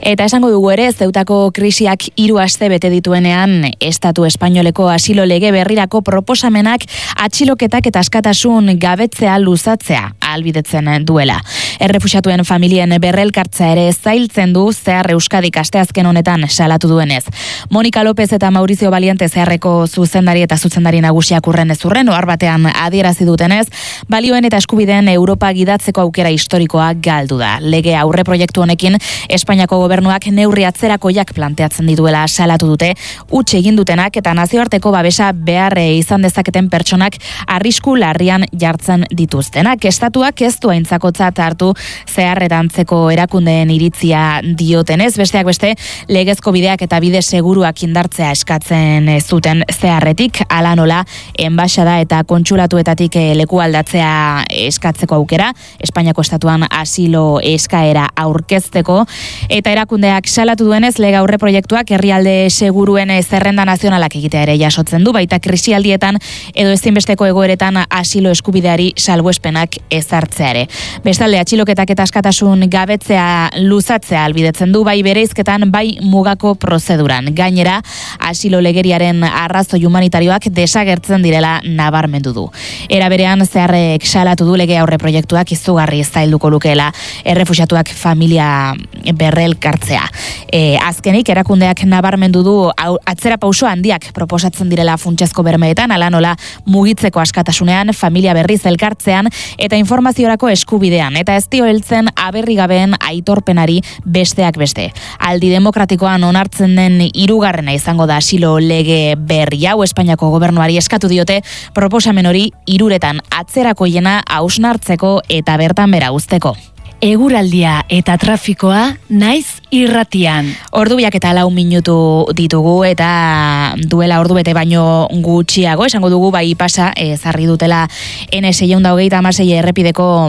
Eta esango dugu ere, Zeutako krisiak 3 aste bete dituenean, Estatu espainoleko asilo lege berrirako proposamenak atxiloketak eta askatasun gabetzea luzatzea ahalbidetzen duela. Errefuxiatuen familien berrelkartzea ere zailtzen du Zehar Euskadik asteazken honetan salatu duenez. Monika López eta Maurizio Valiente Zeharreko zuzendari eta zuzendari nagusiak urrenez urren ohar batean adierazi dutenez, balioen eta eskubideen Europa gidatzeko aukera historikoa galdu da. Lege aurre proiektu honekin Espainiako gobernuak neurri atzerakoiak planteatzen dituela salatu dute, huts egin dutenak eta nazioarteko babesa behar izan dezaketen pertsonak arrisku larrian jartzen dituztenak. Estatuak ez du aintzakotzat hartu zeharretantzeko erakundeen iritzia diotenez, besteak beste legezko bideak eta bide seguruak indartzea eskatzen zuten zeharretik, hala nola enbaxada eta kontsulatuetatik leku aldatzea eskatzeko aukera, Espainiako estatuan asilo eskaera aurkezteko, eta erakundeak salatu duenez lege aurre proiektuak herrialde seguruen zerrenda nazionalak egitea ere jasotzen du, baita krisialdietan edo ezinbesteko egoeretan asilo eskubideari salbuespenak ezartzea ere. Bestalde, atxiloketak eta askatasun gabetzea luzatzea albidetzen du, bai bereizketan, bai mugako prozeduran. Gainera, asilo legeriaren arrazoi humanitarioak desagertzen direla nabarmendu du. Era berean, Zeharrek salatu du lege aurre proiektuak izugarri zailduko lukeela errefuxiatuak familia berrelkartzea. Azkenik, erakundeak nabarmendu du atzera pauso handiak proposatzen direla funtsezko bermeetan, hala nola mugitzeko askatasunean, familia berriz elkartzean eta informaziorako eskubidean, eta ez dio heltzen aberrigabeen aitorpenari besteak beste. Aldi demokratikoan onartzen den 3. izango da asilo lege berri hau. Espainiako gobernuari eskatu diote proposamen hori 3 atzerakoiena hausnartzeko eta bertan bera uzteko. Eguraldia eta trafikoa Naiz Irratian. Ordubiak eta 4 minutu ditugu eta duela ordubete baino gutxiago, esango dugu bai pasa, zarri dutela N626 errepideko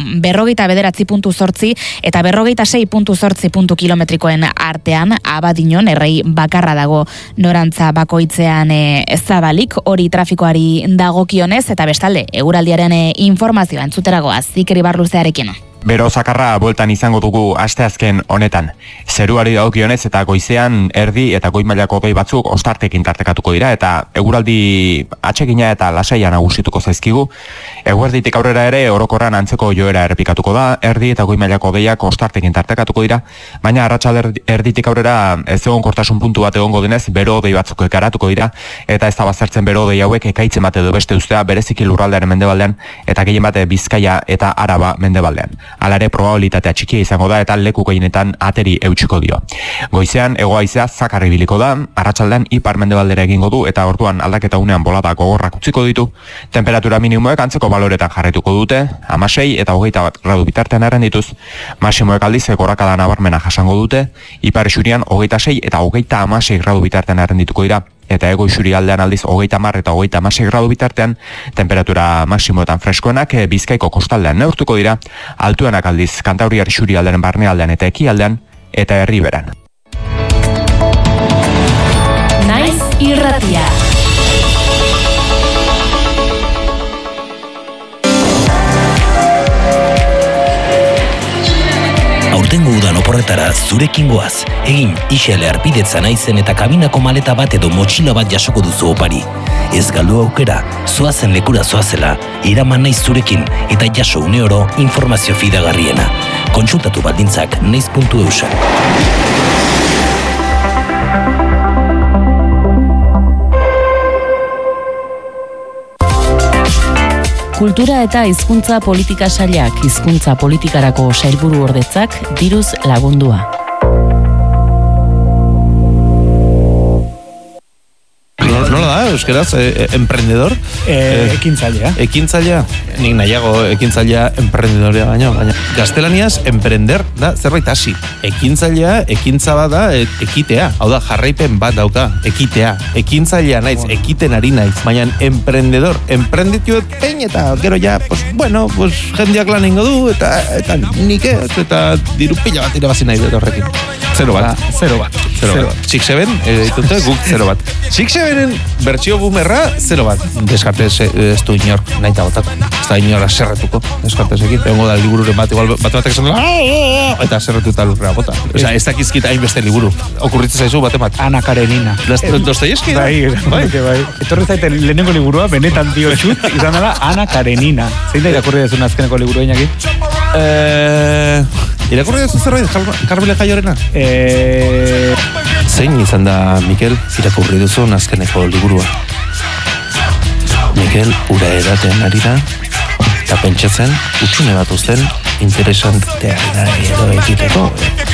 49.8 eta 46.8 kilometrikoen artean, Abadiñon errei bakarra dago norantza bakoitzean zabalik, hori trafikoari dagokionez, eta bestalde, eguraldiaren informazioa entzuteragoaz, Zikeri Barluzearekin. Bero zakarra bueltan izango dugu asteazken honetan. Zeruari dagokionez eta goizean erdi eta goi mailako hodei batzuk ostartekin tartekatuko dira eta eguraldi atsegina eta lasaia nagusituko zaizkigu. Eguerditik aurrera ere orokorran antzeko joera errepikatuko da, erdi eta goi mailako hodeiak ostartekin tartekatuko dira, baina arratsalde erditik aurrera ezegonkortasun puntu bat egongo denez bero hodei batzuk ekaratuko dira eta ez da baztertzen bero hodei hauek ekaitzen bat edo beste uztea bereziki lurraldearen mendebaldean eta gehien bat Bizkaia eta Araba mendebaldean. Hala ere probabilitatea txikia izango da eta leku gehienetan ateri eutsiko dio. Goizean hego-haizea zakar ibiliko da, arratsaldean ipar-mendebaldera egingo du eta orduan aldaketa unean bolada gogorrak utziko ditu. Temperatura minimoek antzeko baloretan jarraituko dute, 16 eta 21 gradu bitartean errendituz. Maximoek aldiz gorakada nabarmena jasango dute, ipar isurian 26 eta 26 gradu bitartean errendituko dira. Eta ego isuri aldean aldiz 30 eta 36 gradu bitartean, temperatura maximoetan freskoenak Bizkaiko kostaldean neurtuko dira, altuenak aldiz Kantauriar isuri aldean barnealdean eta ekialdean eta herriberan. Naiz Irratia. Aurtengo udan oporretara zurekin goaz. Egin isele arpidetza naizen eta kabinako maleta bat edo motxila bat jasoko duzu opari. Ez galdu aukera, zoazen lekura zoazela, eraman naiz zurekin eta jaso une oro informazio fidagarriena. Kontsultatu baldintzak naiz.eusen. Kultura eta hizkuntza politika sailak, hizkuntza politikarako sailburu ordetzak diruz lagundua. Nola da, euskaraz, emprendedor? Ekintzailea. Ekintzailea? Nik nahiago ekintzailea emprendedorea baino. Gaztelaniaz, emprender da zerbait hasi. Ekintzailea, ekintza bat da, ekitea. Hau da, jarraipen bat dauka, ekitea. Ekintzailea naiz, ekiten ari naiz. Baina emprendedor, emprendituet pein eta gero ja, jendeak lan ingo du, eta nik ez, eta diru pila bat irabazi nahi dut horrekin. 0 bat. 0 bat. 0 bat. Six Seven, ditute, guk 0 bat. Six Sevenen bertsio boomerra 0 bat. Deskartez ez du inor nahi eta botako. Ez da inor aserretuko. Deskartez egin. Egongo da libururen bat, igual bat batek esan dela, eta aserretuta lurrea bota. Osa, ez dakizkit hainbeste liburu. Okurritzen zaizu bat emat. Ana Karenina. Dostoyevski da? Bai. Etorri zaiten lehenengo liburua, benetan dio txut, izan dela Ana Karenina. Zein da irakurri dezun azkeneko liburu inaki? Irakurri dezu zerbait, Carmele Jaiorena? Zein izan da, Mikel, irakurri duzun azkeneko liburua? Mikel, ura edaten ari da, eta pentsatzen, utxune bat uzten, interesantea edo egiteko.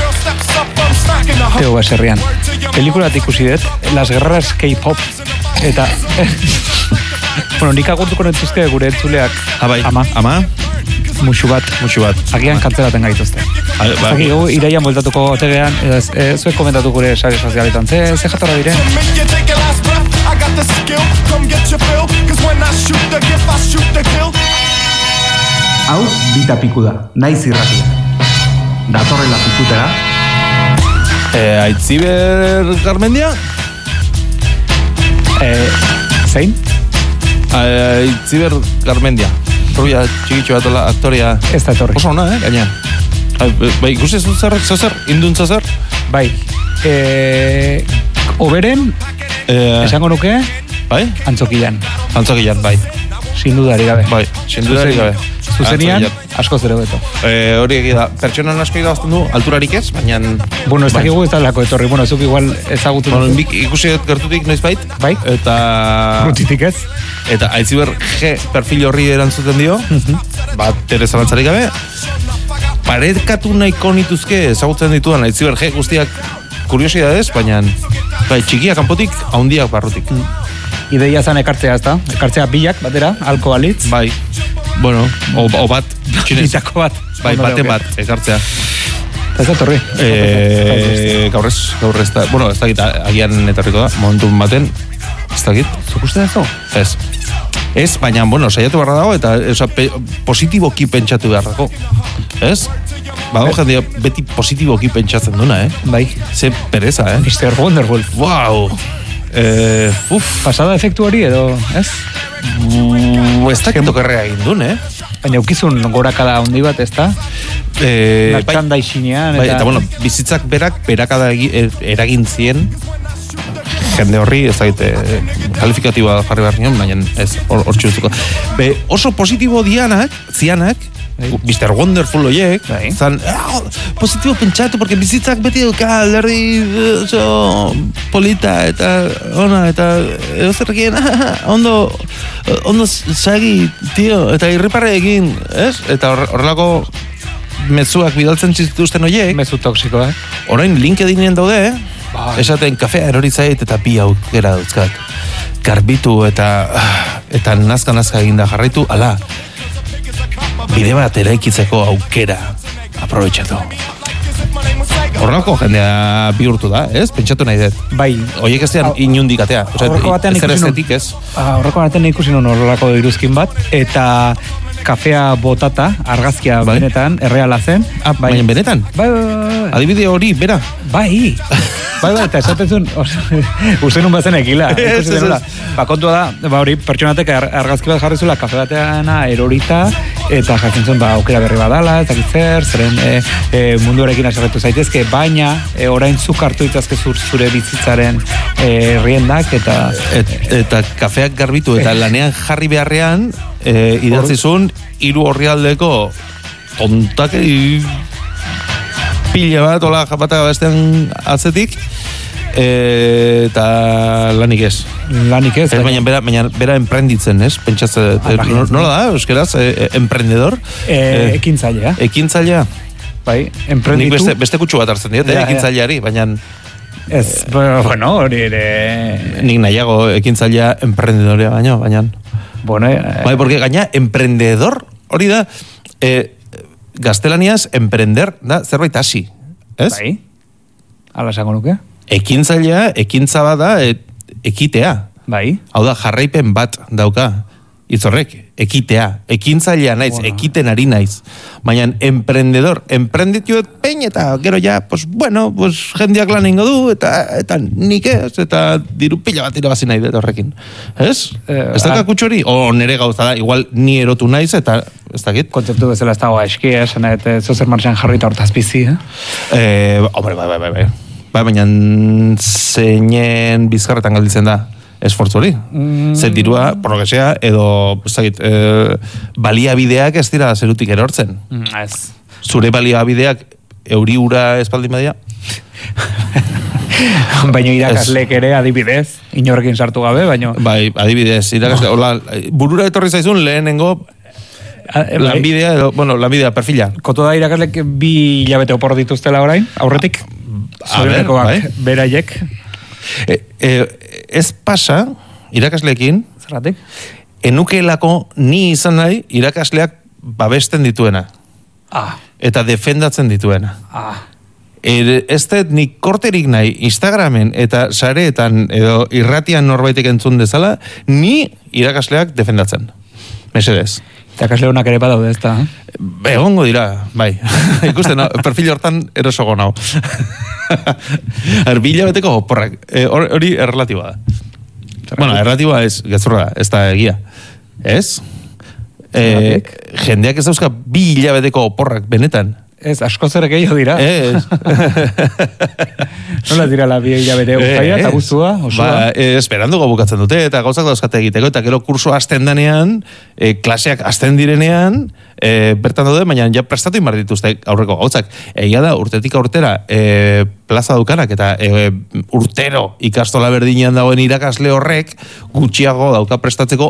Teo baserrian. Pelikulat ikusi dut, Las Guerras K-pop, eta... bueno, nik agurtuko nentuzke gure entzuleak. Bai, ama? Musu bat. Agian kantzelaten gaituzte. Zaki, iraian bueltatuko otegean, zuek komentatu gure sare sozialetan. Ze jatorra diren? Hau, bita piku da, naiz irratia. Datorrela pikutera. Aitziber Garmendia? Zein? Aitziber Garmendia. Rubia txikitxo batola aktoria. Ez da etorri. Oso ona, gaina. Bai, ikusi zozer, indun zozer? Bai. Oberen, esango nuke? Bai? Antzokian, bai. Sin dudari gabe. Bai, sin dudari gabe. Zuzenian, asko zero beto. Hori egida, pertsonan asko irabazten du, alturarik ez, baina... Bueno, ez dakigu ez dalako etorri, bueno, zuk igual ezagutu duzu. Ikusi gertutik noiz bait. Bai? Eta... Rutitik ez? Eta Aitziber G perfil horri erantzuten dio, bat ere zalantzarik gabe, parekatu nahiko nituzke ezagutzen dituan Aitziber G guztiak kuriosidadez, baina bai, txikiak kanpotik, haundiak barrutik. Ideia zan ekartzea, ez da? Ekartzea bilak, batera, alko alitz. Bai, bueno, o bat, txinez. Bitako bat. Bai, baten bat, ekartzea. Ez da torri. Gaur ez da, bueno, ez dakit, agian etorriko da, momentun baten, ez dakit. Zuk uste da zo? Ez, baina, bueno, saiatu barra dago, eta positiboki pentsatu beharrako. Ez? Badago jendea beti positiboki pentsatzen duna, Bai. Ze pereza, Mr. Wonderful. Wow! Pasada efektu hori edo, ez? Ez dakit okerrea egin duen, Baina ukizun gorakada handi bat, ez da? Nartxanda isinean. Bai, eta bueno, bizitzak berakada eragin zien, jende horri, ez dakit, kalifikatiboa jarri behar nion, baina ez, hor txuzuko. Oso positibo zianak, Mr. Wonderful oiek, zan, positibo pentsatu, porque bizitzak beti duka alderdi polita, eta ona, eta zerrekien, ondo sagi, tio, eta irriparre egin, ez? Eta horrelako mezuak bidaltzen zituzten oiek. Mezu toksiko, Orain LinkedInen daude, esaten kafea erori zait eta bi aukera dauzkat. Garbitu eta nazka eginda jarraitu, ala, bide bat eraikitzeko aukera aprobetxatu. Horrelako jendea bihurtu da, ez? Pentsatu nahi dut. Bai. Oiek ez dian inundik atea. Horreko batean ikusi nun horrelako iruzkin bat, eta kafea botata, argazkia benetan, erreala zen. Baina benetan? Bai. Adibide hori, bera? Bai, eta esaten zuen, uste nun bazen ekila. Kontua da, hori, pertsonatek argazki bat jarri zuela kafe bateana erorita, eta jartzen zuen, aukera berri badala, eta zeren mundu horrekin aserretu zaitezke, baina orain zuk hartu ditzazke zure bizitzaren riendak, eta kafeak garbitu, eta lanean jarri beharrean, idatzizun, 3 orrialdeko tontakei pila bat, hola japata bestean atzetik, eta lanik ez. Baina bera emprenditzen, ez? Pentsatzen, nola da, euskeraz, emprendedor? Ekintzailea. Ekintzailea? Bai, emprenditu. Nik beste kutsu bat hartzen dira, ekintzaileari, baina... Ez, bueno, hori ere... Nik nahiago ekintzailea emprendedorea baina... Bueno, bai, porque gaina emprendedor, hori da, gaztelaniaz emprender da zerbait hasi, ez? Bai, ala esango nuke. Ekintzailea, ekintza bat da, ekitea. Bai. Hau da, jarraipen bat dauka. itzorrek, ekitea, ekintzailea naiz, ekiten ari naiz. Baina emprendedor, emprenditu pein eta gero ja, pues bueno, pues jendeak lan ingo du, eta nik ez, eta diru pila bat irabazi nahi dut horrekin. Ez? Ez da kakutxo hori? O nere gauza da, igual ni erotu naiz, eta ez dakit. Kontzeptu bezala ez dagoa eskia, esan zozer martxan jarrita hortaz bizi, Hombre, bai. Baina zeinen bizkarretan galditzen da esfortzu hori. Zer dirua, por lo que sea, edo baliabideak ez dira zerutik erortzen. Ez. Zure baliabideak euri ura espaldin badia? Baina irakaslek ere adibidez, inorrekin sartu gabe, baina... Bai, adibidez, irakasle, hola, burura etorri zaizun lehenengo lanbidea, edo, bueno, lanbidea, perfila. Koto da irakaslek 2 hilabete opor dituztela orain, aurretik? Bai. Beraiek? Ez pasa, irakasleekin, zerratik? Enukeelako ni izan nahi irakasleak babesten dituena. Eta defendatzen dituena. Ez dut nik korterik nahi Instagramen eta sareetan edo irratian norbaitek entzun dezala, ni irakasleak defendatzen. Mesedez. Irakasle honak ere badaude ez da? Egongo dira, bai. Ikusten, perfil hortan erosogo nau. 2 hilabeteko oporrak. Hori errelatiboa da. Bueno, errelatiboa ez, gezurra, ez da egia. Ez? Jendeak ez dauzka 2 hilabeteko oporrak, benetan. Ez, asko zer gehiago dira. Ez. Nola dira la 2 hilabete uztaia eta guztua? Esperanduko bukatzen dute, eta gauzak dauzkate egiteko, eta gero kurso hasten danean, klaseak hasten direnean, bertan daude, baina ja prestatu inbar dituzte aurreko gauzak. Egia da, urtetik aurtera plaza daukanak, eta urtero ikastola berdinean dagoen irakasle horrek gutxiago dauka prestatzeko,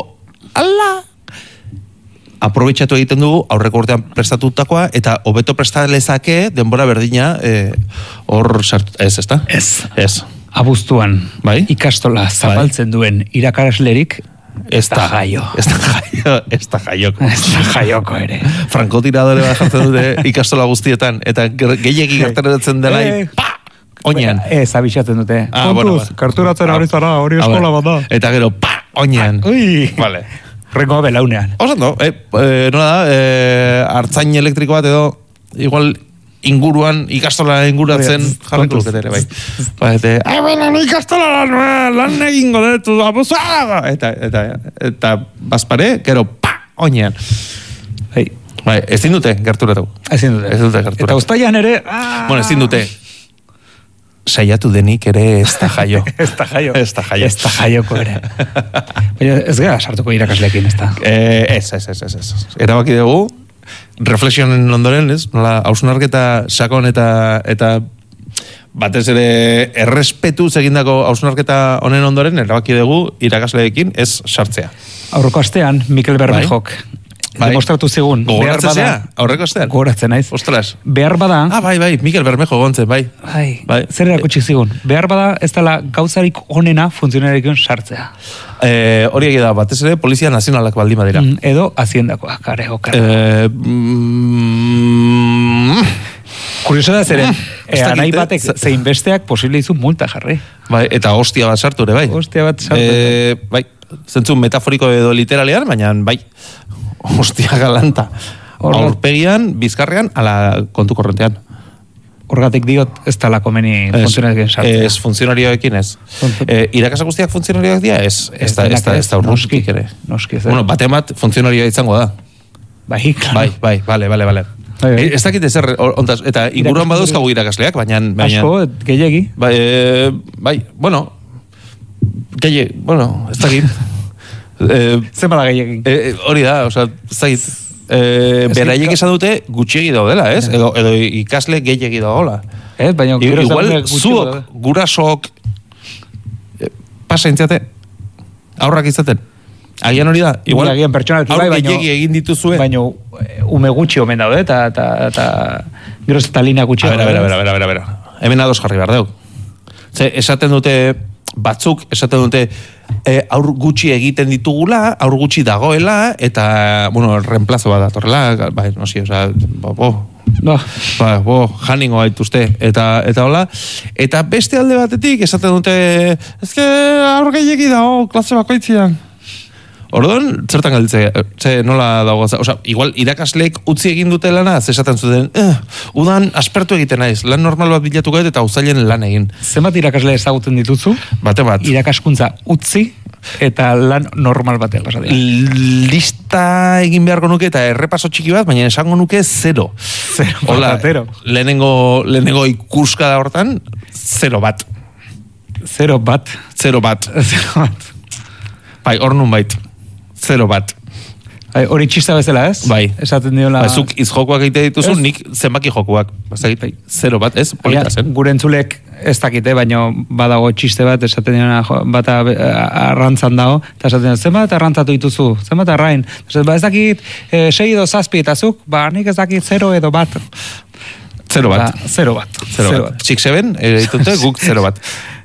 aprobetxatu egiten dugu aurreko urtean prestatutakoa eta hobeto prestalezake denbora berdina hor sartu. Ez, ezta? Ez. Abuztuan, bai? Ikastola zapaltzen duen irakaslerik ez da jaio. Ez da jaioko ere. Frankotiradore bat jartzen dute ikastola guztietan eta gehiegi gertaratzen dela oinean. Ez, abisatzen dute. Kontuz, karturatzen hori zara, hori eskola bat da. Eta gero, oinean. Vale. Rengo belaunean. Osando, nola da, hartzain elektriko bat edo, igual inguruan, ikastola inguratzen jarriko lukete ere, bai. Baina, ikastola lan egingo detu, eta bazpare, gero, oinean. Bai, ezin dute gerturatu. Ezin dute gerturatu. Eta ustaian ere... Bueno, ezin dute. Saiatu denik ere ez da jaio. Ez da jaioko ere. Baina ez gara sartuko irakasleekin, ez da? Ez. Erabaki dugu, reflexionen ondoren, ez? Nola, hausnarketa sakon eta batez ere errespetuz egindako hausnarketa honen ondoren, erabaki dugu irakasleekin ez sartzea. Aurreko astean, Mikel Bermejok demostratu zigun. Gogoratzen zea, aurreko astean. Gogoratzen naiz. Ostras. Behar bada... Bai, Mikel Bermejo gontzen, bai. Zer erakutsi zigun? Behar bada ez dela gauzarik onena funtzionarikun sartzea. Hori egia da, batez ere, Polizia Nazionalak baldin badira. Edo, haziendakoa, karego. Kurioso da zeren, nahi batek zein besteak posible izu multa jarri. Bai, eta hostia bat sartu ere, bai. Hostia bat sartu. Bai, zentzun metaforiko edo literalean, baina bai, hostia galanta. Aurpegian, bizkarrean, ala kontu korrentean. Horgatik diot ez tala komeni funtzionarioekin sartzea. Ez, funtzionarioekin ez. Irakasa guztiak funtzionarioak dira? Ez da urruskik ere. Noski. Bueno, batean bat funtzionarioa izango da. Bai, claro. Bai, bale. Ez dakit ezer, eta inguruan badauzkagu irakasleak, baina... Asko, gehiagi. Bai, bueno, ez dakit. Zenbala gehiagin. Hori da, ez dakit. Beraiek esan dute gutxiegi daudela, ez? Edo ikasle gehiegi daudela. Baina igual zuok, gurasok pasa intziate aurrak izaten. Agian hori da? Igual aur gehiegi egin dituzue. Baina ume gutxi omen daude eta gero eta linea gutxi. A ver. Hemen ados jarri behar deuk. Esaten dute batzuk, esaten dute aur gutxi egiten ditugula, aur gutxi dagoela, eta, bueno, reemplazo bat datorrela, bai, no si, janingo gaituzte, eta hola, eta beste alde batetik, esaten dute, ezke aur gehiagi dago, klase bakoitzian. Orduan, zertan galditzea, nola dago, igual irakasleek utzi egin dute lana, esaten zuten, udan aspertu egiten naiz, lan normal bat bilatu gaitu eta uzailen lan egin. Zenbat irakasle ezagutzen dituzu? Bate bat. Irakaskuntza utzi eta lan normal batean pasatia. Lista egin beharko nuke eta errepaso txiki bat, baina esango nuke 0. Hola, lehenengo ikuska da hortan, 0 bat. 0 bat. 0 bat. Bai, hor nun bait. 0 bat. Hori txista bezala, ez? Bai. Esaten diola... Zuk izjokuak egite dituzu, nik zenbaki jokuak. Bazagit, 0 bat, ez? Polita zen. Gure entzulek ez dakite, baina badago txiste bat, esaten diona bata arrantzan dago, eta esaten diona, zenbat arrantzatu dituzu? Zenbat arrain? Ez dakit 6 edo 7, eta zuk, nik ez dakit 0 edo bat. 0 bat. 0 bat. 0 bat. 6-7, ditute, guk 0 bat.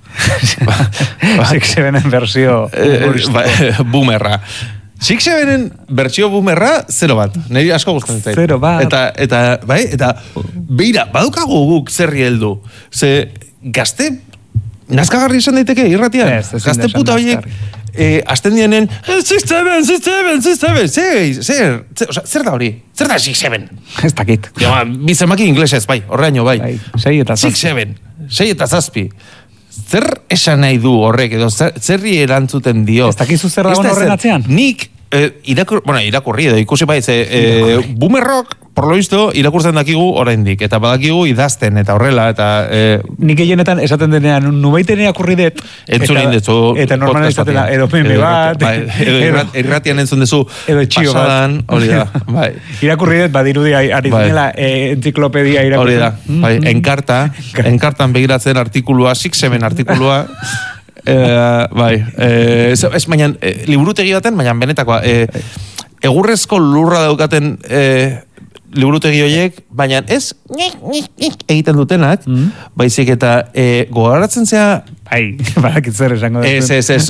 6-7en versio boomerra. 6-7en bertsio boomerra 0 bat. Neri asko gustatzen zait. 0 bat. Eta beira, badukagu guk zerri heldu. Ze gazte nazkagarri esan daiteke irratian. Gazte puta horiek azten dienen 6-7. Zer da hori? Zer da 6-7? Ez dakit. Bizemaki inglesez, bai, horreaino, bai. 6 eta 6-7. 6 eta 7. Zer esan nahi du horrek, edo zerri erantzuten dio. Ez dakizu zer dagoen horren atzean? Nik, irakurri edo ikusi baiz, boomerrock, por lo visto, irakurtzen dakigu oraindik, eta badakigu idazten, eta horrela, eta... Nik gehienetan esaten denean, nubaiten irakurri dut, eta normalen esaten da, edo meme bat, edo irratian entzun dezu, edo txio pasadan, hori da, bai. Irakurri dut, badirudi ari zinela, entziklopedia irakurri. Hori da, bai, enkartan begiratzen artikulua, 6-7 artikulua, bai, ez baina, liburutegi baten, baina benetakoa, egurrezko lurra daukaten liburutegi horiek, baina ez egiten dutenak, baizik eta gogaratzen zea... Bai, badakit zer esango dut.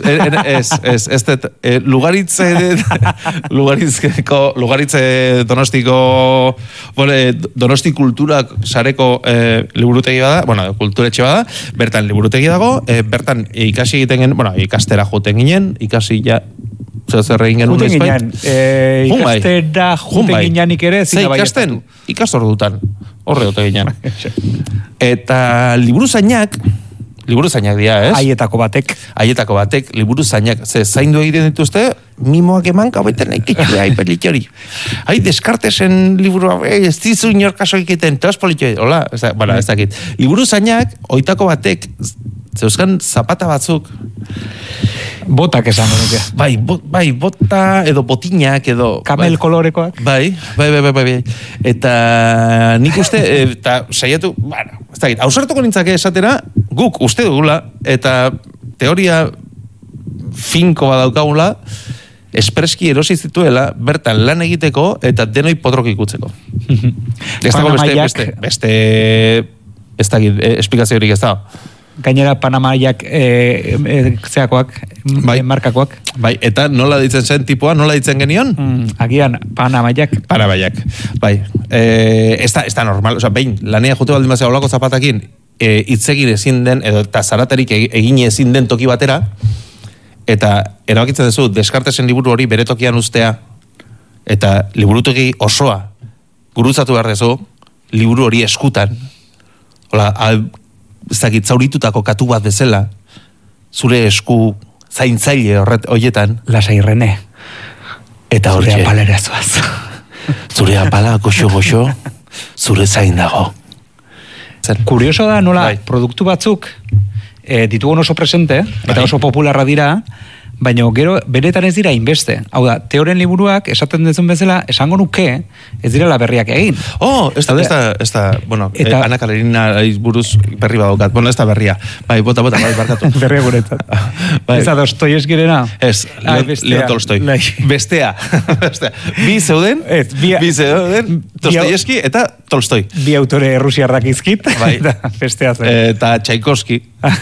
Lugaritze Donostiko, Donosti kulturak sareko liburutegi bada, kulturetxe bada, bertan liburutegi dago, bertan ikasi egiten gen, ikastera joten ginen, ikasi ja, zer egin genuen ezpait. Ikastera juten gineanik ere, zina ikasten, ikastordutan, horre dute ginen. Eta liburuzainak dira, ez? Aietako batek, liburuzainak, zaindu egiten dituzte, mimoak eman gabetan naikitxue, aiperlitxori. Descartesen liburua, ez dizu inorkaso egiten, toz politxoi, hola, ez dakit. Liburuzainak, oitako batek, zeuzkan zapata batzuk, botak esan nuke. Bai, bota edo botinak edo... Kamel kolorekoak. Bai. Eta nik uste, eta saiatu, ez dakit, hausartuko nintzake esatera, guk uste dugula, eta teoria finko badaukagula, espreski erosi zituela, bertan lan egiteko, eta denoi potrok ikutzeko. Ez dago beste, ez dakit, esplikaziorik ez dago. Gainera Panamaiak zeakoak, markakoak. Bai, eta nola ditzen zen tipua, nola ditzen genion? Agian, Panamaiak. Bai. Ez da normal, behin, lanea jute baldin bazea olako zapatakin, hitzegin ezin den, edo eta zaraterik egin ezin den toki batera, eta erabakitzen duzu, Descartesen liburu hori bere tokian ustea, eta liburutegi osoa gurutzatu behar duzu, liburu hori eskutan, hola, ez dakit, zauritutako katu bat bezala, zure esku zaintzaile horietan. Lasai Rene. Eta zure apalera zoaz. Zure apala, goxo, zure zain dago. Kurioso da, nola, produktu batzuk ditugun oso presente, eta oso popularra dira, baina gero benetan ez dira inbeste. Hau da, Teoren liburuak, esaten dezun bezala, esango nuke, ez direla berriak egin. Ez da, bueno, Ana Karenina buruz berri badaukat. Bueno, ez da berria. Bai, bota, bai, barkatu. Berria guretzat. Ez da Dostoyevskirena? Ez, Leo Tolstoi. Bestea. Bi zeuden, Dostoyevski eta Tolstoi. Bi autore rusiarrak izkit, eta bestea zen. Eta Tchaikovsky.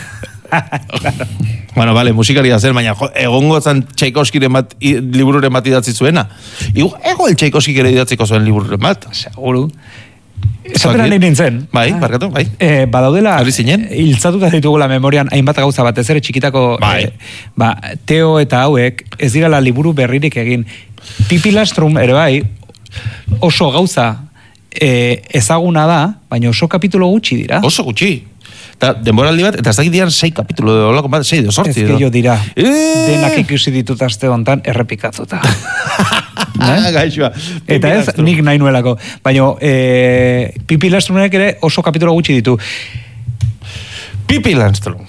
Bueno, vale, musikaria zen, baina egongo zan Tchaikovskiren bat libururen bat idatzi zuena. Ego el Tchaikovsky ere idatziko zuen libururen bat. Seguru. Esatera nahi nintzen. Bai, barkatu, bai. Badaudela, Ari zinen? hiltzatuta ditugula memorian hainbat gauza bat, ez ere txikitako, Teo eta hauek, ez dirala liburu berririk egin. Pipi Lastrum, ere bai, oso gauza ezaguna da, baina oso kapitulo gutxi dira. Oso gutxi. Eta denboraldi bat, eta ez dakit diran 6 kapitulo, olako bat, 6 edo 8. Ez que jo dira, denak ikusi ditut aste hontan errepikatuta. Gaixoa. Eta ez, nik nahi nuelako. Baina, Pipi Lastrumek ere oso kapitulo gutxi ditu. Pipi Lastrum.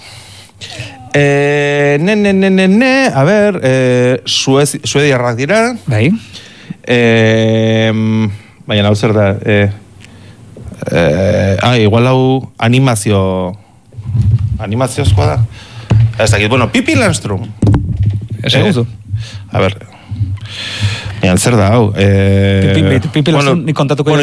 A ber, suediarrak dira. Bai. Baina, hau zer da, igual hau animaziozkoa da. Ez dakit, bueno, Pipi Lastrum. Ez eguzu. A ber, zer da hau. Pipi Lastrum nik kontatuko